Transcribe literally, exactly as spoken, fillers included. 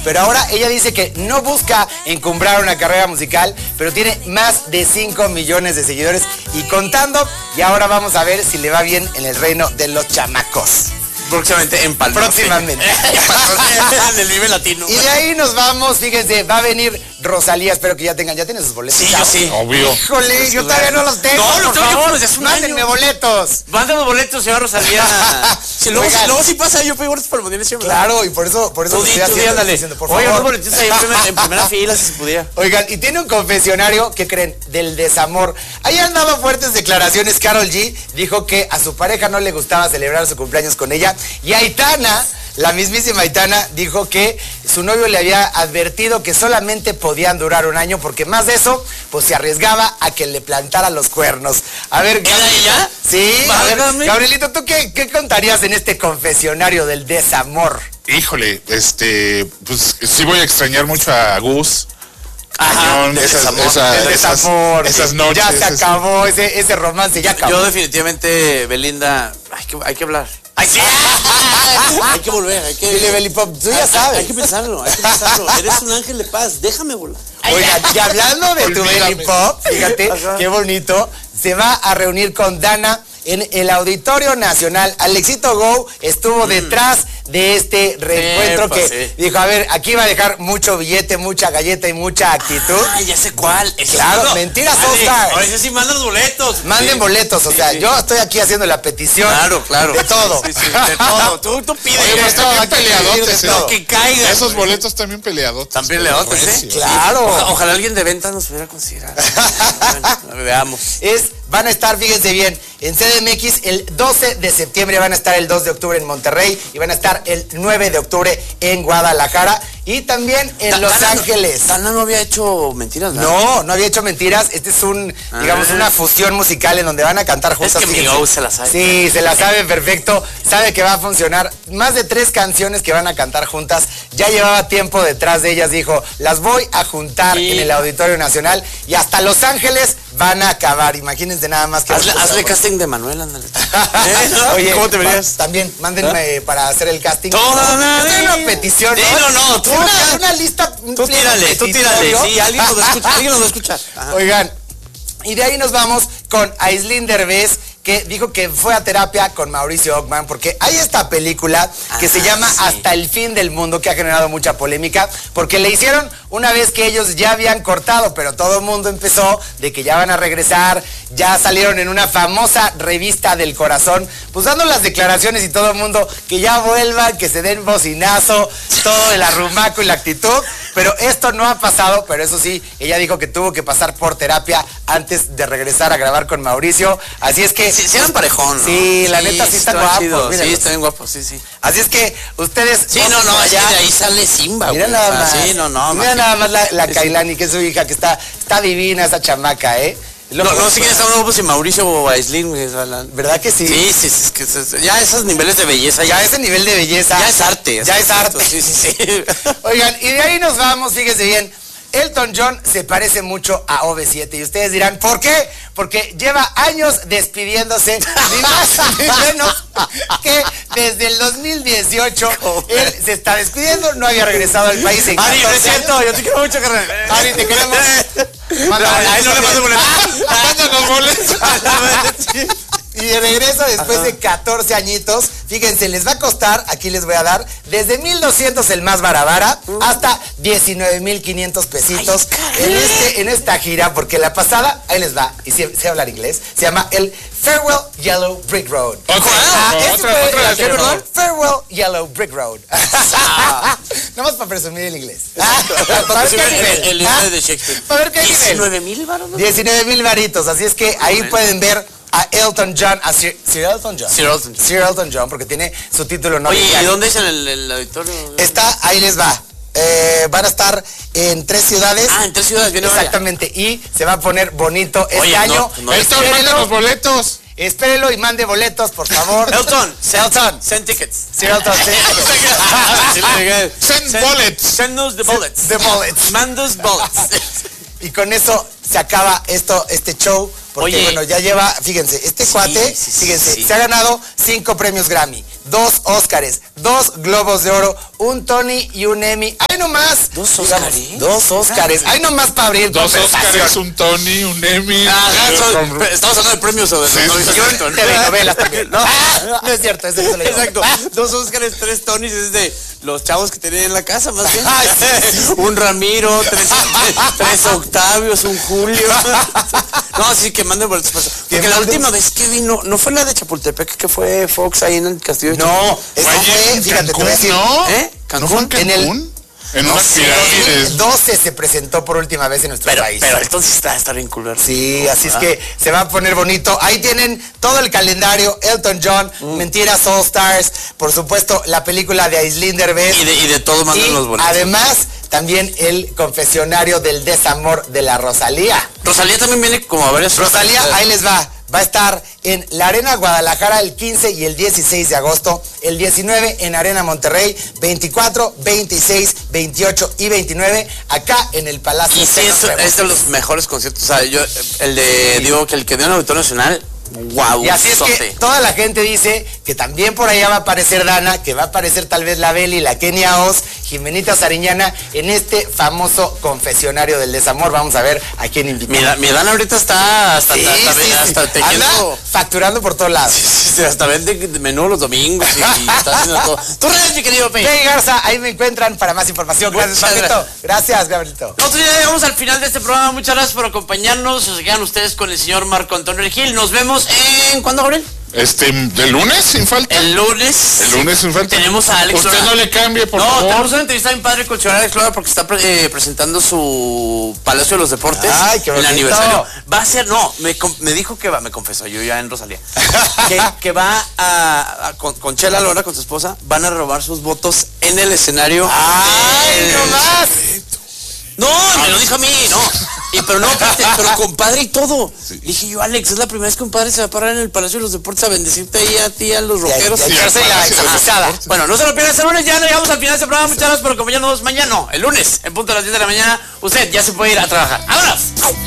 pero ahora ella dice que no busca encumbrar una carrera musical, pero tiene más de cinco millones de seguidores y contando, y ahora vamos a ver si le va bien en el reino de los chamacos. Próximamente en Palma. Próximamente. En el nivel latino. Y de ahí nos vamos, fíjense, va a venir Rosalía, espero que ya tengan, ¿ya tienen sus boletos? Sí, yo sí. Obvio. Híjole, Pues yo claro. todavía no los tengo, No, los por tengo yo favor, desde hace un mándenme año. boletos. Mándame boletos, señora Rosalía. Si luego, Oigan. si luego sí pasa, yo pedí boletos para el Mundial siempre. Claro, y por eso, por eso Tú lo di, estoy tú di, haciendo, ándale. diciendo, por Oigan, favor. unos boletos ahí en primera, en primera fila, si se pudiera. Oigan, y tiene un confesionario, ¿qué creen? Del desamor. Ahí han dado fuertes declaraciones. Karol G dijo que a su pareja no le gustaba celebrar su cumpleaños con ella. Y Aitana, la mismísima Aitana, dijo que su novio le había advertido que solamente podían durar un año porque más de eso, pues se arriesgaba a que le plantara los cuernos. A ver, ¿Era ella? Sí, a ver, Válgame. Gabrielito, ¿tú qué, qué contarías en este confesionario del desamor? Híjole, este, pues sí voy a extrañar mucho a Gus. Ajá, Cañón, del esas, desamor, esas, El esas, desamor. esas noches. Ya se esas- acabó, ese, ese romance ya acabó. Yo definitivamente, Belinda, hay que, hay que hablar. Hay que, hay que volver, hay que... Dile, Belly Pop, tú ya Hay- sabes. Hay que pensarlo, hay que pensarlo. Eres un ángel de paz, déjame volar. Oigan, y hablando de tu Olvídame. Belly Pop, fíjate, Ajá. qué bonito, se va a reunir con Dana en el Auditorio Nacional. Alexito Go estuvo detrás de este reencuentro Epa, que sí. dijo, a ver, aquí va a dejar mucho billete, mucha galleta y mucha actitud. Ah, ya sé cuál. Ese Claro, no. Mentiras Vale, All Stars. ahora ese sí manda los boletos. Manden Sí. boletos, o Sí, sea, sí. yo estoy aquí haciendo la petición. Claro, claro. De todo. Sí, sí, de todo. Tú, tú pides. Oye, pues todo, también hay que pedir de peleadotes. todo. ¿eh? Que caiga. Esos boletos también peleadotes. También peleadotes, ¿eh? Recio. Claro. Oja- Ojalá alguien de venta nos hubiera considerado. Bueno, veamos. Es, van a estar, fíjense bien, en C D M X el doce de septiembre, van a estar el dos de octubre en Monterrey y van a estar el nueve de octubre en Guadalajara y también en Da- Los Dana no- Ángeles. Dana no había hecho mentiras, ¿verdad? No, no había hecho mentiras. Este es un, Ah. digamos, una fusión musical en donde van a cantar juntas. que mi fíjense. Go se la sabe. Sí, se la sabe perfecto. Sabe que va a funcionar. Más de tres canciones que van a cantar juntas. Ya llevaba tiempo detrás de ellas. Dijo, las voy a juntar Sí. en el Auditorio Nacional y hasta Los Ángeles van a acabar. Imagínense nada más que... Hazle, bonito hazle sabor. casting de Manuel, ándale. ¿Eh? ¿No? Oye, ¿Cómo te pa- verías? también, mándenme para hacer el casting. Toda la Yo tengo vida. una petición, Sí, no, no, tú una, ya- una lista, un Tú pliego tírale, tú tírale. petitorio. Sí, alguien nos va a escuchar. Alguien nos va a escuchar. Ajá. Oigan, y de ahí nos vamos con Aislinn Derbez, que dijo que fue a terapia con Mauricio Ockman, porque hay esta película que Ah, se llama sí. Hasta el fin del mundo, que ha generado mucha polémica, porque le hicieron una vez que ellos ya habían cortado, pero todo el mundo empezó de que ya van a regresar, ya salieron en una famosa revista del corazón, pues dando las declaraciones y todo el mundo que ya vuelvan, que se den bocinazo, todo el arrumaco y la actitud, pero esto no ha pasado, pero eso sí, ella dijo que tuvo que pasar por terapia antes de regresar a grabar con Mauricio, así es que... Sí, sí eran parejón, ¿no? Sí, la neta sí están guapos, chido. mírenlos. Sí, están bien guapos, sí, sí. Así es que ustedes... Sí, no, no, allá. allá de ahí sale Simba, Mira güey. nada O sea, más. Sí, no, no. Mira imagínate. nada más la, la Sí, sí. Kailani, que es su hija, que está, está divina esa chamaca, ¿eh? No, no, si quieren estar guapos si Mauricio o Aislinn, güey. o sea, la- ¿Verdad que sí? Sí, sí, sí, es que es- ya esos niveles de belleza Ya ya, ese nivel de belleza. ya es arte. Ya es arte. Sí, sí, sí. Oigan, y de ahí nos vamos, fíjense bien. Elton John se parece mucho a O V siete y ustedes dirán, ¿por qué? Porque lleva años despidiéndose, ni más ni menos que desde el dos mil dieciocho él se está despidiendo, no había regresado al país en Ari, no es catorce cierto, años. yo te quiero mucho, carnal. Ari, te queremos. Manda A él no le mando boletos. Mándanos boletos. Y de regreso después de catorce añitos, fíjense, les va a costar, aquí les voy a dar, desde mil doscientos el más barabara hasta diecinueve mil quinientos pesitos Ay, en, este, en esta gira, porque la pasada, ahí les va, y sé, sé hablar inglés, se llama el Farewell Yellow Brick Road. Otra, Ah, otra, ese otra, fue otra la vez, por Farewell, favor. Farewell Yellow Brick Road. Nomás para presumir el inglés. Para ver qué El- nivel. el Ah, libro de Shakespeare. Para ver qué nivel. diecinueve mil varos. diecinueve mil varitos, así es que ahí Bueno. pueden ver a Elton John, a Sir, Sir Elton John. Sir Elton John. Sir Elton John, porque tiene su título Oye, ¿y nobiliario. dónde es en el, el auditorio? Está, ahí les va. Eh, van a estar en tres ciudades. Ah, en tres ciudades, viene vaya. Exactamente, y se va a poner bonito este Oye, no, año. no, Elton, mándanos boletos. Espérelo y mande boletos, por favor. Elton, send, Elton. send tickets. Sir Elton, sí. Send bullets. Send us the bullets. The bullets. Mandos bullets. Y con eso se acaba esto, este show. Porque Oye. bueno, ya lleva, fíjense, este Sí, cuate, sí, sí, fíjense, sí. se ha ganado cinco premios Grammy, dos Óscares, dos Globos de Oro, un Tony y un Emmy. Ahí Ay, nomás. Dos digamos, Óscares. Dos Óscares. Ay, nomás para abrir Dos conversación. Óscares, un Tony, un Emmy. Ajá, eh, son- con- pero estamos hablando de premios o de Sí, los sí, novios. sí. Telenovelas también. No. Ah, no es cierto, eso no se lo digo. Exacto. Dos Óscares, tres Tonys, es de los chavos que tenían en la casa, más bien. Ay, sí, sí, sí. Un Ramiro, tres, tres Octavios, un Julio. No, sí, que manden boletos. para eso. Que Porque la manden- última vez que vino, no fue la de Chapultepec, que fue Fox ahí en el castillo de No, eso Fue allí fue, en fíjate, te voy a Cancún, decir. ¿no? ¿Eh? ¿No fue en En el- Cancún? En unas Sí, pirámides. doce se presentó por última vez en nuestro Pero, país. pero entonces está, está bien culero. Sí, así es que se va a poner bonito. Ahí tienen todo el calendario. Elton John, Mm. Mentiras All Stars, por supuesto, la película de Aislinn Derbez. Y de, y de todo mandan Y los boletos. además, también el confesionario del desamor de la Rosalía. Rosalía también viene como a varias Rosalía, sorpresas. ahí les va. Va a estar en la Arena Guadalajara el quince y el dieciséis de agosto, el diecinueve en Arena Monterrey, veinticuatro, veintiséis, veintiocho y veintinueve acá en el Palacio Y sí, Ternos es, Nuevos. es de los mejores conciertos. O sea, yo, el de, digo, que el que dio en el Auditorio Nacional, wow. Y así es que toda la gente dice que también por allá va a aparecer Dana, que va a aparecer tal vez la Beli, la Kenia Oz, Jimenita Sariñana en este famoso confesionario del desamor. Vamos a ver a quién invitamos. Mi, mi Dan ahorita está hasta, Sí, hasta, sí, sí. hasta Anda tejiendo. facturando por todos lados. Sí, sí, hasta vende menú los domingos y, y está haciendo todo. Tú redes, mi querido Pei. Pei Garza, ahí me encuentran para más información. Gracias, Muchas Pablito. gracias. Gracias, Gabrielito. Nosotros ya llegamos al final de este programa. Muchas gracias por acompañarnos. Se quedan ustedes con el señor Marco Antonio Gil. Nos vemos en... ¿Cuándo, Gabriel? Este, ¿del lunes sin falta? El lunes. El lunes sin falta. Tenemos a Alex Usted Lora. no le cambie, por no, favor. tenemos una entrevista bien padre con el señor Alex Lora porque está pre- eh, presentando su Palacio de los Deportes. Ay, qué el bonito. aniversario. Va a ser, no, me, com- me dijo que va, me confesó, yo ya en Rosalía, que, que va a, a- con, con Chela Lora, con su esposa, van a robar sus votos en el escenario. ¡Ay, del- no más! No, me lo dijo a mí, no. Y pero no, espérate, pero compadre y todo. Dije yo, Alex, es la primera vez que un padre se va a parar en el Palacio de los Deportes a bendecirte ahí a ti, a los rockeros. Y a- y a echarse la Ajá. exorcizada. Bueno, no se lo pierdan este lunes, ya llegamos al final de este programa. Muchas gracias por acompañarnos mañana, no, el lunes, en punto de las diez de la mañana. Usted ya se puede ir a trabajar. ¡Vámonos!